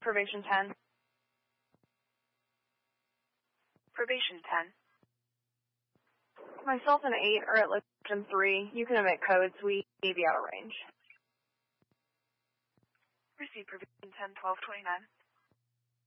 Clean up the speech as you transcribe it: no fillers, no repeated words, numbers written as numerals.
Probation 10. Probation 10. Myself and 8 are at location 3. You can emit codes. We may be out of range. Receive Probation 10, 1229.